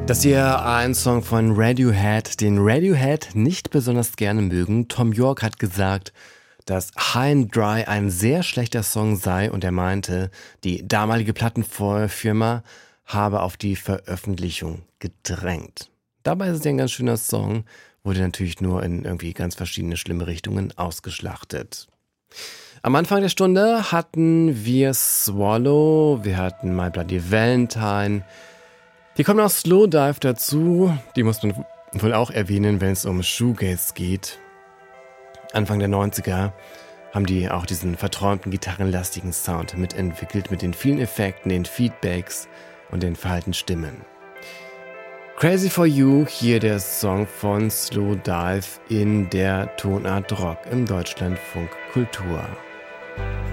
Das hier ein Song von Radiohead, den Radiohead nicht besonders gerne mögen. Thom Yorke hat gesagt, dass High and Dry ein sehr schlechter Song sei und er meinte, die damalige Plattenfirma habe auf die Veröffentlichung gedrängt. Dabei ist es ja ein ganz schöner Song, wurde natürlich nur in irgendwie ganz verschiedene schlimme Richtungen ausgeschlachtet. Am Anfang der Stunde hatten wir Swallow, wir hatten My Bloody Valentine. Hier kommt noch Slowdive dazu, die muss man wohl auch erwähnen, wenn es um Shoegaze geht. Anfang der 90er haben die auch diesen verträumten gitarrenlastigen Sound mitentwickelt mit den vielen Effekten, den Feedbacks und den verhaltenen Stimmen. Crazy for You, hier der Song von Slowdive in der Tonart Rock im Deutschlandfunk Kultur.